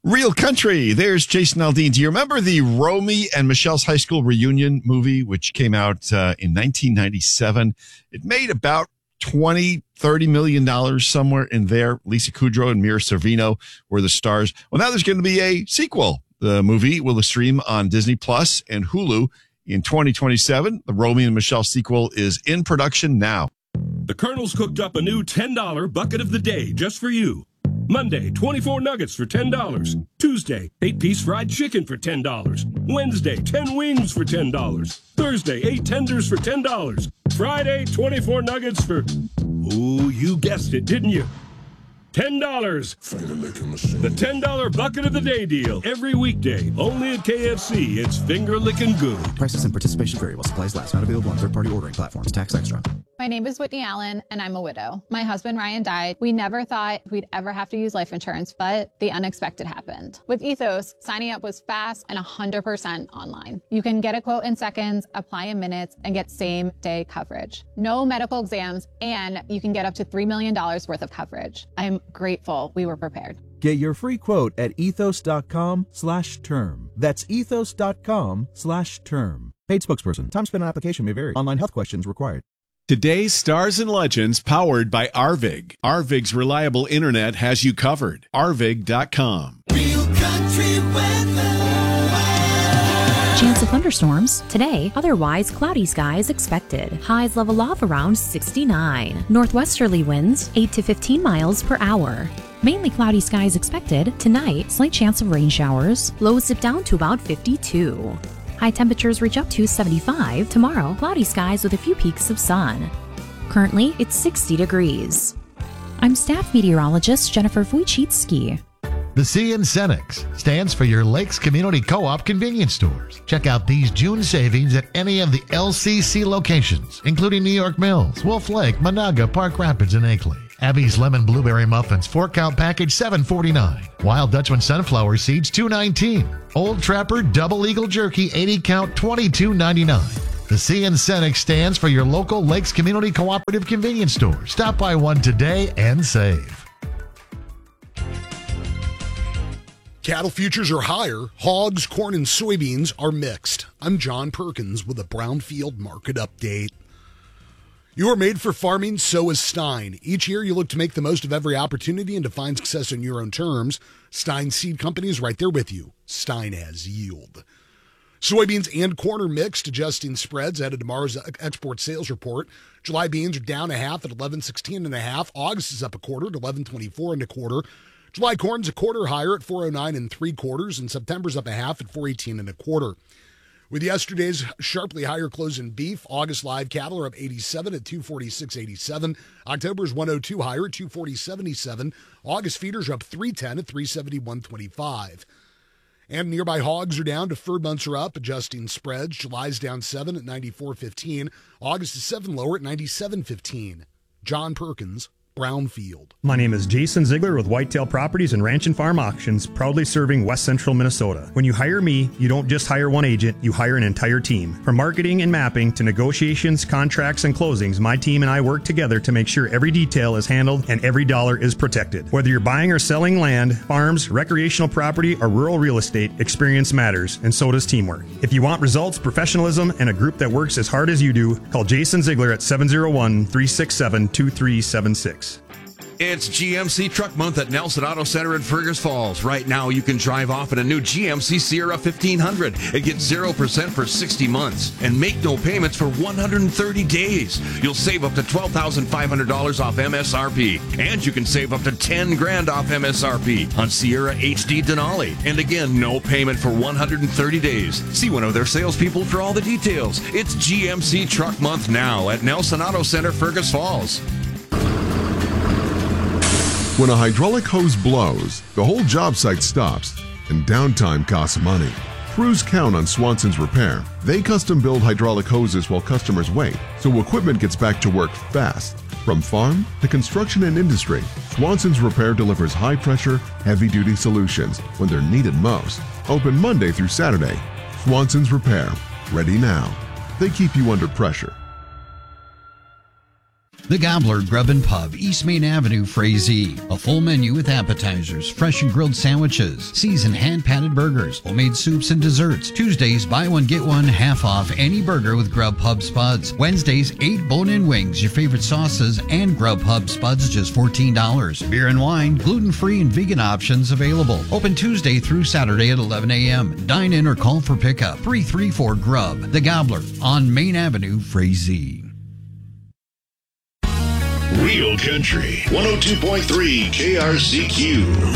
Real Country. There's Jason Aldean. Do you remember the Romy and Michelle's high school reunion movie, which came out in 1997? It made about $20-30 million somewhere in there. Lisa Kudrow and Mira Sorvino were the stars. Well, now there's going to be a sequel. The movie will stream on Disney Plus and Hulu in 2027. The Romy and Michelle sequel is in production now. The Colonel's cooked up a new $10 bucket of the day just for you. Monday, 24 nuggets for $10. Tuesday, 8-piece fried chicken for $10. Wednesday, 10 wings for $10. Thursday, 8 tenders for $10. Friday, 24 nuggets for, ooh, you guessed it, didn't you? $10. The $10 bucket of the day deal. Every weekday, only at KFC. It's finger licking good. Prices and participation vary while supplies last. Not available on third-party ordering platforms. Tax extra. My name is Whitney Allen, and I'm a widow. My husband, Ryan, died. We never thought we'd ever have to use life insurance, but the unexpected happened. With Ethos, signing up was fast and 100% online. You can get a quote in seconds, apply in minutes, and get same-day coverage. No medical exams, and you can get up to $3 million worth of coverage. I'm grateful we were prepared. Get your free quote at ethos.com/term. That's ethos.com/term. Paid spokesperson. Time spent on application may vary. Online health questions required. Today's Stars and Legends powered by Arvig. Arvig's reliable internet has you covered. Arvig.com. Real Country weather. Chance of thunderstorms today, otherwise cloudy skies expected. Highs level off around 69. Northwesterly winds 8 to 15 miles per hour. Mainly cloudy skies expected. Tonight, slight chance of rain showers. Lows dip down to about 52. High temperatures reach up to 75. Tomorrow, cloudy skies with a few peaks of sun. Currently, it's 60 degrees. I'm staff meteorologist Jennifer Wojcicki. The C in Cenex stands for your Lakes Community Co-op convenience stores. Check out these June savings at any of the LCC locations, including New York Mills, Wolf Lake, Monaga, Park Rapids, and Akeley. Abby's Lemon Blueberry Muffins, 4-count package, $7.49. Wild Dutchman Sunflower Seeds, $2.19. Old Trapper Double Eagle Jerky, 80-count, $22.99. The C in Cenex stands for your local Lakes Community Cooperative convenience store. Stop by one today and save. Cattle futures are higher. Hogs, corn, and soybeans are mixed. I'm John Perkins with a Brownfield Market Update. You are made for farming, so is Stein. Each year you look to make the most of every opportunity and to find success on your own terms. Stein Seed Company is right there with you. Stein has yield. Soybeans and corn are mixed, adjusting spreads ahead of tomorrow's export sales report. July beans are down a half at 11.16 and a half. August is up a quarter at 11.24 and a quarter. July corn's a quarter higher at 4.09 3/4, and September's up a half at 4.18 1/4. With yesterday's sharply higher close in beef, August live cattle are up 87 at 246.87. October's 102 higher at 240.77. August feeders are up 310 at 371.25. And nearby hogs are down. Deferred months are up, adjusting spreads. July's down 7 at 94.15. August is 7 lower at 97.15. John Perkins, Brownfield. My name is Jason Ziegler with Whitetail Properties and Ranch and Farm Auctions, proudly serving West Central Minnesota. When you hire me, you don't just hire one agent, you hire an entire team. From marketing and mapping to negotiations, contracts, and closings, my team and I work together to make sure every detail is handled and every dollar is protected. Whether you're buying or selling land, farms, recreational property, or rural real estate, experience matters, and so does teamwork. If you want results, professionalism, and a group that works as hard as you do, call Jason Ziegler at 701-367-2376. It's GMC Truck Month at Nelson Auto Center in Fergus Falls. Right now, you can drive off in a new GMC Sierra 1500 and get 0% for 60 months and make no payments for 130 days. You'll save up to $12,500 off MSRP, and you can save up to $10,000 off MSRP on Sierra HD Denali. And again, no payment for 130 days. See one of their salespeople for all the details. It's GMC Truck Month now at Nelson Auto Center, Fergus Falls. When a hydraulic hose blows, the whole job site stops, and downtime costs money. Crews count on Swanson's Repair. They custom build hydraulic hoses while customers wait, so equipment gets back to work fast. From farm to construction and industry, Swanson's Repair delivers high-pressure, heavy-duty solutions when they're needed most. Open Monday through Saturday. Swanson's Repair. Ready now. They keep you under pressure. The Gobbler Grub and Pub, East Main Avenue, Frazee. A full menu with appetizers, fresh and grilled sandwiches, seasoned hand-patted burgers, homemade soups and desserts. Tuesdays, buy one, get one, half off any burger with Grubhub Spuds. Wednesdays, 8 bone-in wings, your favorite sauces, and Grubhub Spuds, just $14. Beer and wine, gluten-free and vegan options available. Open Tuesday through Saturday at 11 a.m. Dine in or call for pickup. 334-GRUB. The Gobbler on Main Avenue, Frazee. Real Country 102.3 KRCQ.